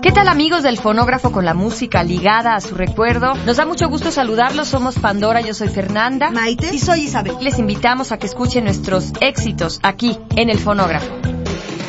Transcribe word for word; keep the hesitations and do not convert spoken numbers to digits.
¿Qué tal, amigos del Fonógrafo con la música ligada a su recuerdo? Nos da mucho gusto saludarlos. Somos Pandora, yo soy Fernanda. Maite y soy Isabel. Les invitamos a que escuchen nuestros éxitos aquí en el Fonógrafo.